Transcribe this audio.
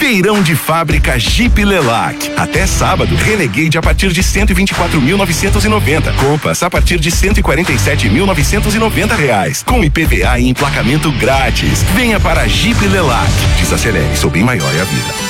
Feirão de fábrica Jeep Lelac. Até sábado, Renegade a partir de 124.990. Compass a partir de 147.990 reais. Com IPVA e emplacamento grátis. Venha para Jeep Lelac. Desacelere, sou bem maior é a vida.